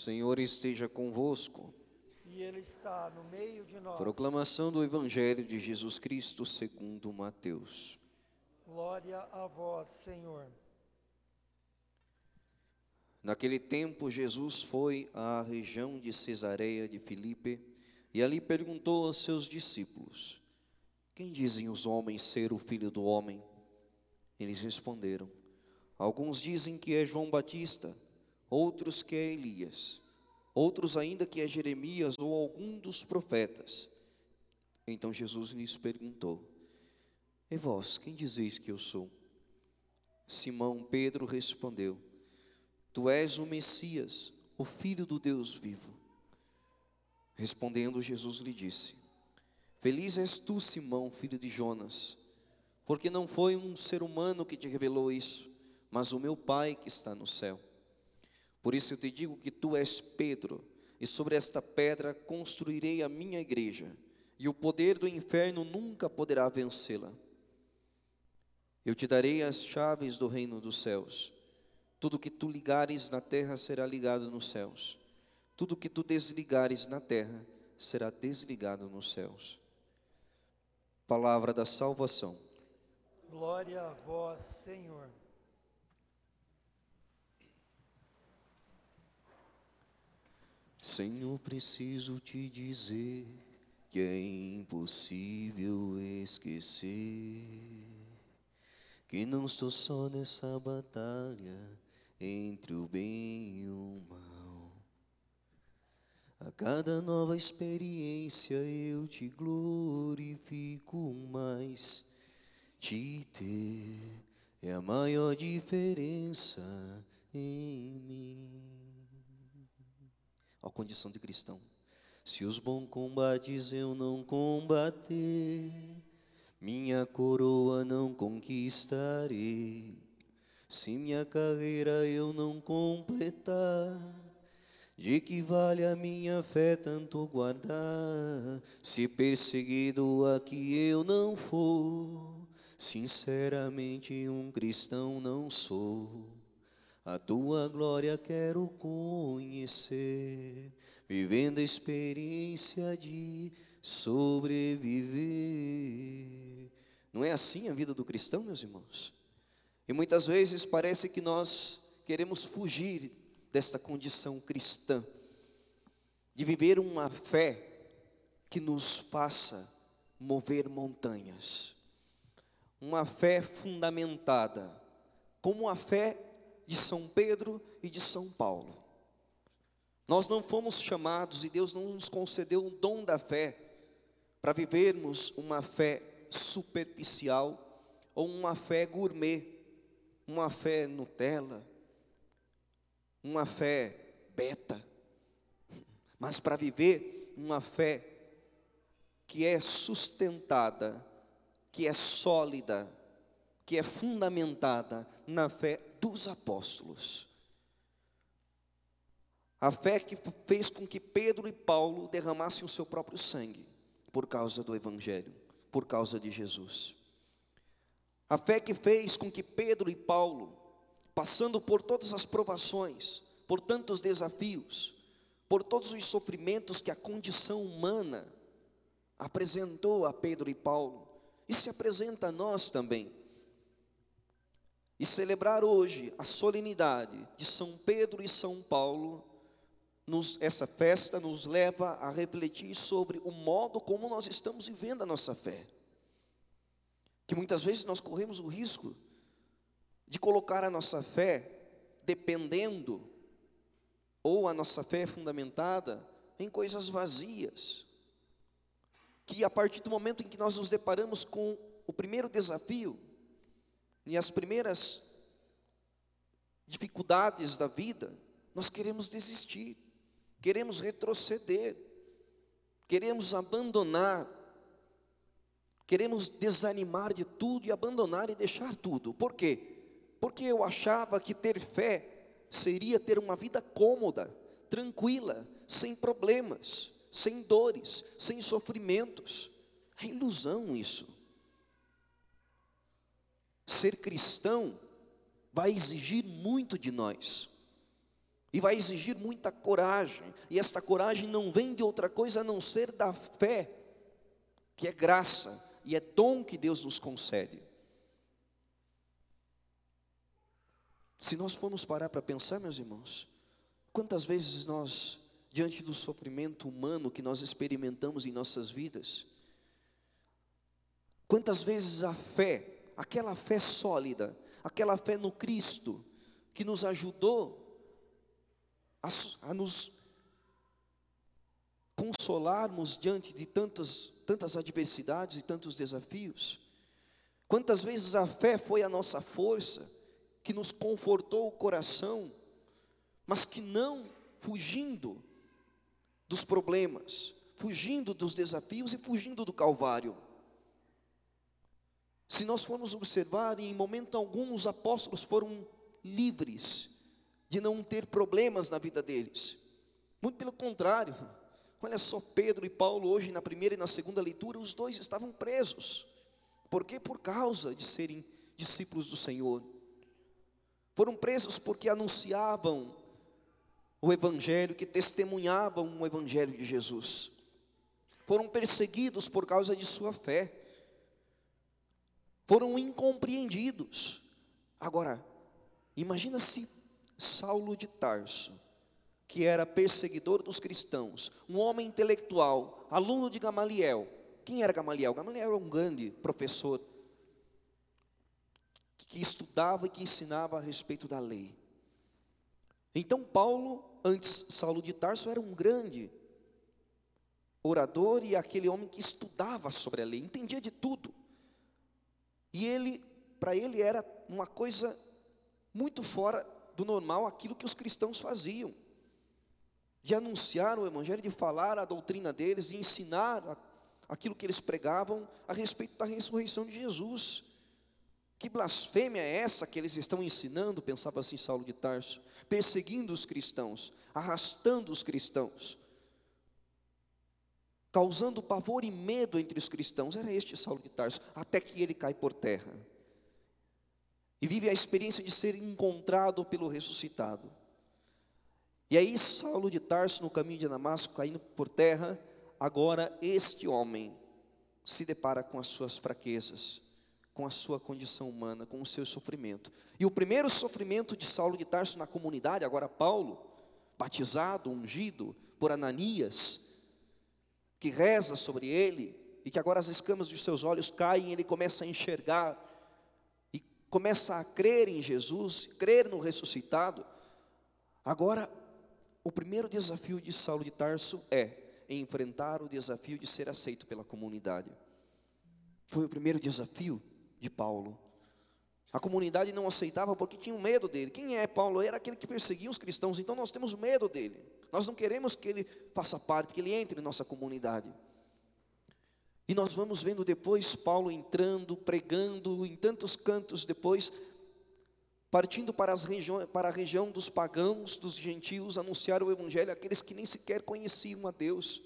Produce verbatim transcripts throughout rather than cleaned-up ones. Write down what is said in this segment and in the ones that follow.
Senhor esteja convosco. E Ele está no meio de nós. Proclamação do Evangelho de Jesus Cristo segundo Mateus. Glória a vós, Senhor. Naquele tempo, Jesus foi à região de Cesareia de Filipe e ali perguntou aos seus discípulos: quem dizem os homens ser o Filho do Homem? Eles responderam: alguns dizem que é João Batista, outros que é Elias, outros ainda que é Jeremias ou algum dos profetas. Então Jesus lhes perguntou: e vós, quem dizeis que eu sou? Simão Pedro respondeu: tu és o Messias, o Filho do Deus vivo. Respondendo, Jesus lhe disse: feliz és tu, Simão, filho de Jonas, porque não foi um ser humano que te revelou isso, mas o meu Pai que está no céu. Por isso eu te digo que tu és Pedro, e sobre esta pedra construirei a minha igreja, e o poder do inferno nunca poderá vencê-la. Eu te darei as chaves do reino dos céus. Tudo que tu ligares na terra será ligado nos céus. Tudo que tu desligares na terra será desligado nos céus. Palavra da salvação. Glória a vós, Senhor. Senhor, preciso te dizer que é impossível esquecer que não estou só nessa batalha entre o bem e o mal. A cada nova experiência eu te glorifico mais. Te ter é a maior diferença em mim. A condição de cristão: se os bons combates eu não combater, minha coroa não conquistarei. Se minha carreira eu não completar, de que vale a minha fé tanto guardar? Se perseguido aqui eu não for, sinceramente um cristão não sou. A tua glória quero conhecer, vivendo a experiência de sobreviver. Não é assim a vida do cristão, meus irmãos? E muitas vezes parece que nós queremos fugir desta condição cristã, de viver uma fé que nos faça mover montanhas, uma fé fundamentada, como a fé de São Pedro e de São Paulo. Nós não fomos chamados, e Deus não nos concedeu o dom da fé para vivermos uma fé superficial ou uma fé gourmet, uma fé Nutella, uma fé beta, mas para viver uma fé que é sustentada, que é sólida, que é fundamentada na fé dos apóstolos. A fé que fez com que Pedro e Paulo derramassem o seu próprio sangue por causa do Evangelho, por causa de Jesus. A fé que fez com que Pedro e Paulo, passando por todas as provações, por tantos desafios, por todos os sofrimentos que a condição humana apresentou a Pedro e Paulo, e se apresenta a nós também. E celebrar hoje a solenidade de São Pedro e São Paulo, nos, essa festa nos leva a refletir sobre o modo como nós estamos vivendo a nossa fé. Que muitas vezes nós corremos o risco de colocar a nossa fé dependendo, ou a nossa fé fundamentada em coisas vazias, que a partir do momento em que nós nos deparamos com o primeiro desafio, e as primeiras dificuldades da vida, nós queremos desistir, queremos retroceder, queremos abandonar, queremos desanimar de tudo e abandonar e deixar tudo. Por quê? Porque eu achava que ter fé seria ter uma vida cômoda, tranquila, sem problemas, sem dores, sem sofrimentos. É ilusão isso. Ser cristão vai exigir muito de nós. E vai exigir muita coragem. E esta coragem não vem de outra coisa a não ser da fé, que é graça e é dom que Deus nos concede. Se nós formos parar para pensar, meus irmãos, quantas vezes nós, diante do sofrimento humano que nós experimentamos em nossas vidas, quantas vezes a fé, aquela fé sólida, aquela fé no Cristo, que nos ajudou a, a nos consolarmos diante de tantas, tantas adversidades e tantos desafios, quantas vezes a fé foi a nossa força, que nos confortou o coração, mas que não fugindo dos problemas, fugindo dos desafios e fugindo do Calvário. Se nós formos observar, em momento algum os apóstolos foram livres de não ter problemas na vida deles. Muito pelo contrário, olha só, Pedro e Paulo hoje na primeira e na segunda leitura, os dois estavam presos. Por quê? Por causa de serem discípulos do Senhor. Foram presos porque anunciavam o Evangelho, que testemunhavam o Evangelho de Jesus. Foram perseguidos por causa de sua fé. Foram incompreendidos. Agora, imagina se Saulo de Tarso, que era perseguidor dos cristãos, um homem intelectual, aluno de Gamaliel. Quem era Gamaliel? Gamaliel era um grande professor, que estudava e que ensinava a respeito da lei. Então Paulo, antes Saulo de Tarso, era um grande orador e aquele homem que estudava sobre a lei, entendia de tudo. E ele, para ele era uma coisa muito fora do normal aquilo que os cristãos faziam, de anunciar o Evangelho, de falar a doutrina deles, de ensinar aquilo que eles pregavam a respeito da ressurreição de Jesus. Que blasfêmia é essa que eles estão ensinando, pensava assim Saulo de Tarso, perseguindo os cristãos, arrastando os cristãos, causando pavor e medo entre os cristãos. Era este Saulo de Tarso, até que ele cai por terra, e vive a experiência de ser encontrado pelo ressuscitado. E aí Saulo de Tarso, no caminho de Damasco, caindo por terra, agora este homem se depara com as suas fraquezas, com a sua condição humana, com o seu sofrimento. E o primeiro sofrimento de Saulo de Tarso na comunidade, agora Paulo, batizado, ungido por Ananias, que reza sobre ele, e que agora as escamas dos seus olhos caem, e ele começa a enxergar, e começa a crer em Jesus, crer no ressuscitado. Agora, o primeiro desafio de Saulo de Tarso é enfrentar o desafio de ser aceito pela comunidade. Foi o primeiro desafio de Paulo. A comunidade não aceitava porque tinham medo dele. Quem é Paulo? Era aquele que perseguia os cristãos, então nós temos medo dele. Nós não queremos que ele faça parte, que ele entre em nossa comunidade. E nós vamos vendo depois Paulo entrando, pregando em tantos cantos depois, partindo para, as regiões, para a região dos pagãos, dos gentios, anunciar o Evangelho àqueles que nem sequer conheciam a Deus.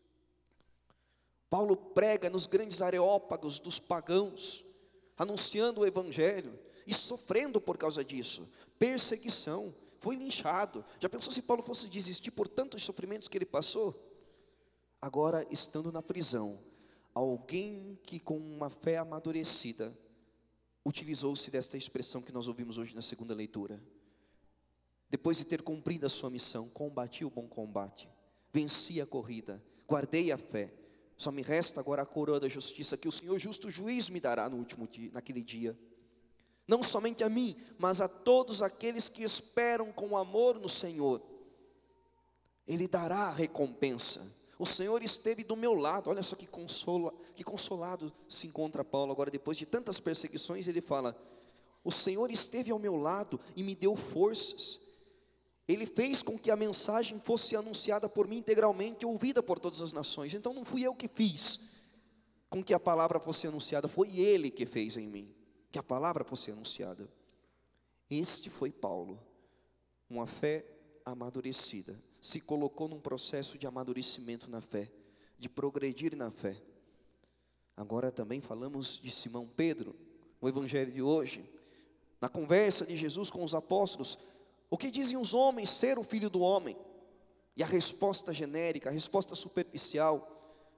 Paulo prega nos grandes areópagos dos pagãos, anunciando o Evangelho e sofrendo por causa disso, perseguição, foi linchado. Já pensou se Paulo fosse desistir por tantos sofrimentos que ele passou? Agora, estando na prisão, alguém que com uma fé amadurecida, utilizou-se desta expressão que nós ouvimos hoje na segunda leitura. Depois de ter cumprido a sua missão, combati o bom combate, venci a corrida, guardei a fé. Só me resta agora a coroa da justiça, que o Senhor justo juiz me dará no último dia, naquele dia. Não somente a mim, mas a todos aqueles que esperam com amor no Senhor. Ele dará a recompensa. O Senhor esteve do meu lado. Olha só que, consola, que consolado se encontra Paulo agora, depois de tantas perseguições. Ele fala: o Senhor esteve ao meu lado e me deu forças. Ele fez com que a mensagem fosse anunciada por mim integralmente e ouvida por todas as nações. Então não fui eu que fiz com que a palavra fosse anunciada, foi Ele que fez em mim, que a palavra fosse anunciada. Este foi Paulo, uma fé amadurecida, se colocou num processo de amadurecimento na fé, de progredir na fé. Agora também falamos de Simão Pedro, o evangelho de hoje, na conversa de Jesus com os apóstolos. O que dizem os homens ser o filho do homem? E a resposta genérica, a resposta superficial.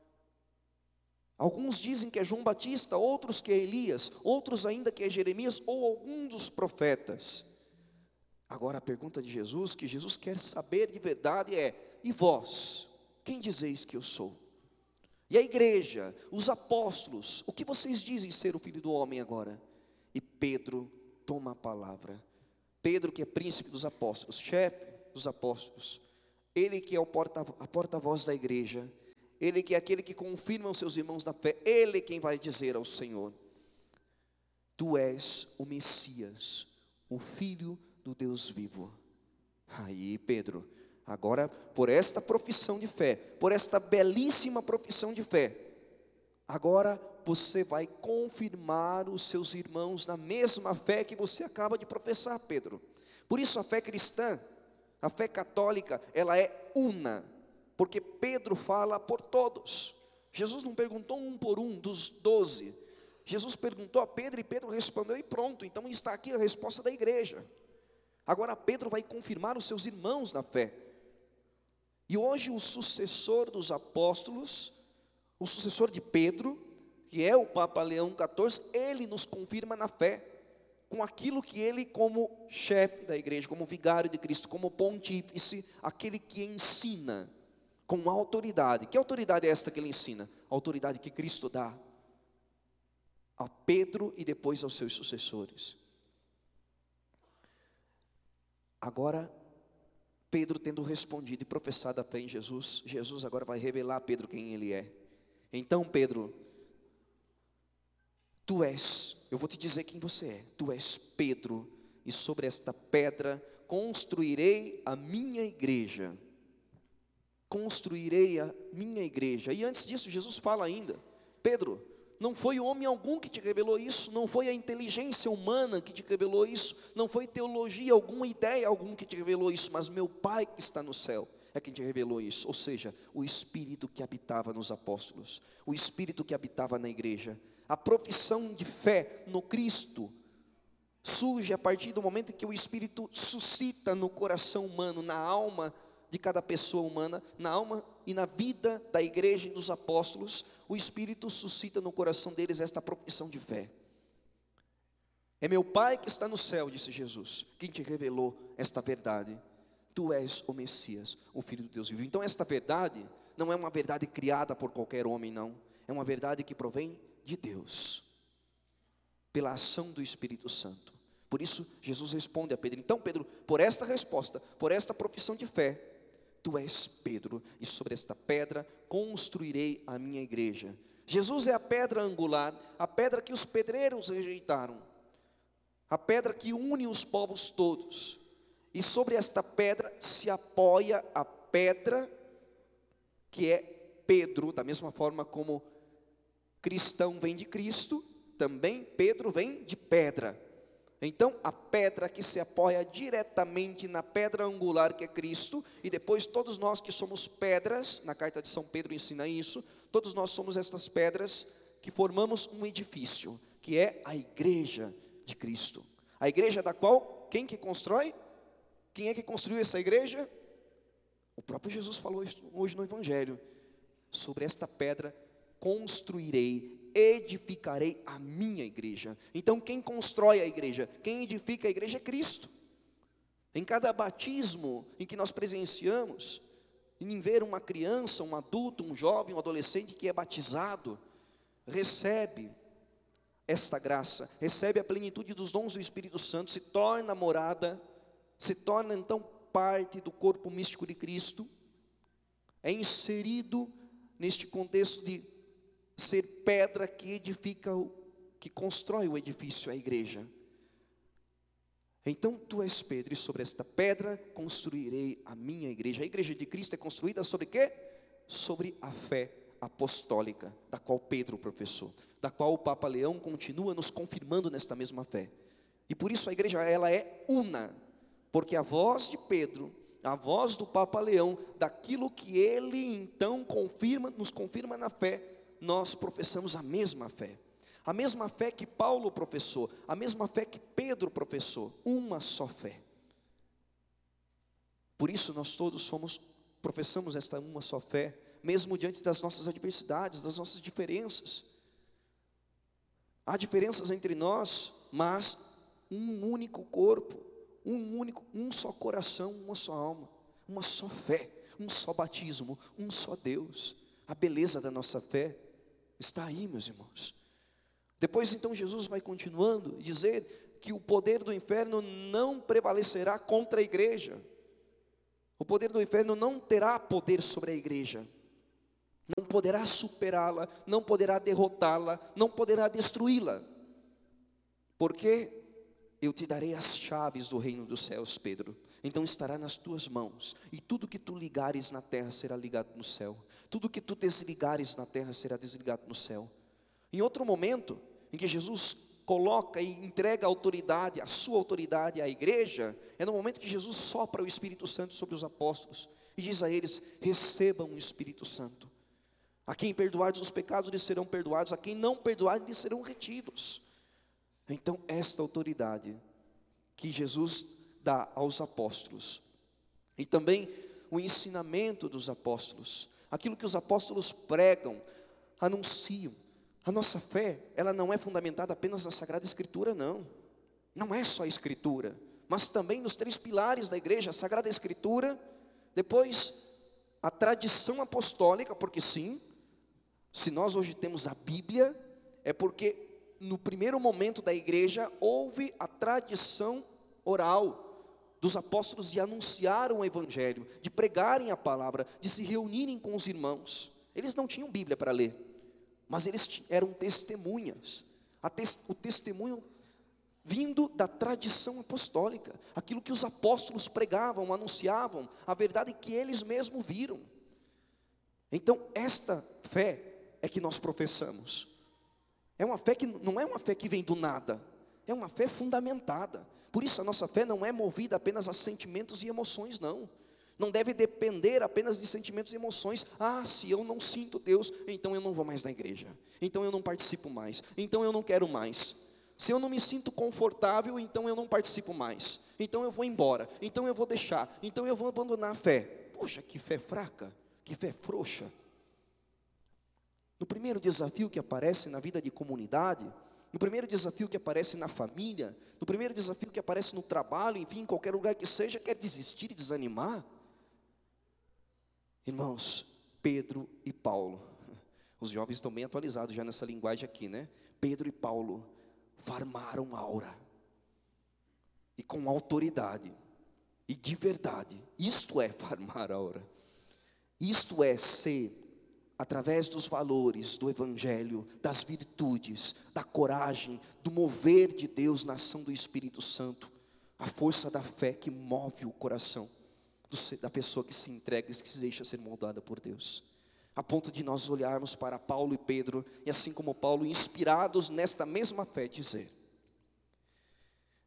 Alguns dizem que é João Batista, outros que é Elias, outros ainda que é Jeremias ou algum dos profetas. Agora a pergunta de Jesus, que Jesus quer saber de verdade é: e vós, quem dizeis que eu sou? E a igreja, os apóstolos, o que vocês dizem ser o filho do homem agora? E Pedro toma a palavra. Pedro, que é príncipe dos apóstolos, chefe dos apóstolos, ele que é o porta, a porta-voz da igreja, ele que é aquele que confirma os seus irmãos na fé, ele quem vai dizer ao Senhor: tu és o Messias, o Filho do Deus vivo. Aí Pedro, agora por esta profissão de fé, por esta belíssima profissão de fé, agora você vai confirmar os seus irmãos na mesma fé que você acaba de professar, Pedro. Por isso a fé cristã, a fé católica, ela é una, porque Pedro fala por todos. Jesus não perguntou um por um dos doze, Jesus perguntou a Pedro e Pedro respondeu e pronto. Então está aqui a resposta da igreja. Agora Pedro vai confirmar os seus irmãos na fé. E hoje o sucessor dos apóstolos, o sucessor de Pedro, que é o Papa Leão quatorze, ele nos confirma na fé, com aquilo que ele, como chefe da igreja, como vigário de Cristo, como pontífice, aquele que ensina com autoridade. Que autoridade é esta que ele ensina? A autoridade que Cristo dá a Pedro e depois aos seus sucessores. Agora, Pedro tendo respondido e professado a fé em Jesus, Jesus agora vai revelar a Pedro quem ele é. Então Pedro, tu és, eu vou te dizer quem você é, tu és Pedro, e sobre esta pedra construirei a minha igreja, construirei a minha igreja. E antes disso Jesus fala ainda: Pedro, não foi homem algum que te revelou isso, não foi a inteligência humana que te revelou isso, não foi teologia alguma, ideia alguma que te revelou isso, mas meu Pai que está no céu é quem te revelou isso. Ou seja, o Espírito que habitava nos apóstolos, o Espírito que habitava na igreja. A profissão de fé no Cristo surge a partir do momento em que o Espírito suscita no coração humano, na alma de cada pessoa humana, na alma e na vida da igreja e dos apóstolos. O Espírito suscita no coração deles esta profissão de fé. É meu Pai que está no céu, disse Jesus, quem te revelou esta verdade. Tu és o Messias, o Filho de Deus vivo. Então esta verdade não é uma verdade criada por qualquer homem, não. É uma verdade que provém de Deus, pela ação do Espírito Santo. Por isso Jesus responde a Pedro: então Pedro, por esta resposta, por esta profissão de fé, tu és Pedro, e sobre esta pedra construirei a minha igreja. Jesus é a pedra angular, a pedra que os pedreiros rejeitaram, a pedra que une os povos todos. E sobre esta pedra se apoia a pedra que é Pedro, da mesma forma como cristão vem de Cristo, também Pedro vem de pedra. Então a pedra que se apoia diretamente na pedra angular que é Cristo, e depois todos nós que somos pedras, na carta de São Pedro ensina isso, todos nós somos estas pedras que formamos um edifício, que é a igreja de Cristo. A igreja da qual, quem que constrói? Quem é que construiu essa igreja? O próprio Jesus falou isso hoje no Evangelho: sobre esta pedra construirei, edificarei a minha igreja. Então quem constrói a igreja, quem edifica a igreja é Cristo. Em cada batismo em que nós presenciamos, em ver uma criança, um adulto, um jovem, um adolescente que é batizado, recebe esta graça, recebe a plenitude dos dons do Espírito Santo, se torna morada, se torna então parte do corpo místico de Cristo, é inserido neste contexto de ser pedra que edifica, que constrói o edifício, a igreja. Então tu és Pedro, e sobre esta pedra construirei a minha igreja. A igreja de Cristo é construída sobre quê? Sobre a fé apostólica, da qual Pedro professou, da qual o Papa Leão continua nos confirmando nesta mesma fé. E por isso a igreja, ela é una, porque a voz de Pedro, a voz do Papa Leão, daquilo que ele então confirma, nos confirma na fé, nós professamos a mesma fé. A mesma fé que Paulo professou, a mesma fé que Pedro professou, uma só fé. Por isso nós todos somos, professamos esta uma só fé, mesmo diante das nossas adversidades, das nossas diferenças. Há diferenças entre nós, mas um único corpo, um único, um só coração, uma só alma, uma só fé, um só batismo, um só Deus. A beleza da nossa fé está aí, meus irmãos. Depois então Jesus vai continuando e dizer que o poder do inferno não prevalecerá contra a igreja. O poder do inferno não terá poder sobre a igreja. Não poderá superá-la, não poderá derrotá-la, não poderá destruí-la. Porque eu te darei as chaves do reino dos céus, Pedro. Então estará nas tuas mãos, e tudo que tu ligares na terra será ligado no céu. Tudo que tu desligares na terra será desligado no céu. Em outro momento, em que Jesus coloca e entrega a autoridade, a sua autoridade à igreja, é no momento que Jesus sopra o Espírito Santo sobre os apóstolos, e diz a eles: recebam o Espírito Santo. A quem perdoardes os pecados, lhes serão perdoados. A quem não perdoardes, lhes serão retidos. Então, esta autoridade que Jesus dá aos apóstolos, e também o ensinamento dos apóstolos, aquilo que os apóstolos pregam, anunciam. A nossa fé, ela não é fundamentada apenas na Sagrada Escritura, não. Não é só a Escritura, mas também nos três pilares da igreja: a Sagrada Escritura, depois a tradição apostólica, porque sim, se nós hoje temos a Bíblia, é porque no primeiro momento da igreja houve a tradição oral dos apóstolos de anunciar o evangelho, de pregarem a palavra, de se reunirem com os irmãos. Eles não tinham Bíblia para ler, mas eles eram testemunhas. O testemunho vindo da tradição apostólica, aquilo que os apóstolos pregavam, anunciavam, a verdade que eles mesmos viram. Então esta fé é que nós professamos. É uma fé que não é uma fé que vem do nada, é uma fé fundamentada. Por isso a nossa fé não é movida apenas a sentimentos e emoções, não. Não deve depender apenas de sentimentos e emoções. Ah, se eu não sinto Deus, então eu não vou mais na igreja, então eu não participo mais, então eu não quero mais. Se eu não me sinto confortável, então eu não participo mais, então eu vou embora, então eu vou deixar, então eu vou abandonar a fé. Poxa, que fé fraca, que fé frouxa. No primeiro desafio que aparece na vida de comunidade, no primeiro desafio que aparece na família, no primeiro desafio que aparece no trabalho, enfim, em qualquer lugar que seja, quer desistir e desanimar? Irmãos, Pedro e Paulo, os jovens estão bem atualizados já nessa linguagem aqui, né? Pedro e Paulo farmaram aura, e com autoridade, e de verdade. Isto é farmar aura, isto é ser, através dos valores do evangelho, das virtudes, da coragem, do mover de Deus na ação do Espírito Santo, a força da fé que move o coração do, da pessoa que se entrega e que se deixa ser moldada por Deus, a ponto de nós olharmos para Paulo e Pedro, e assim como Paulo, inspirados nesta mesma fé, dizer: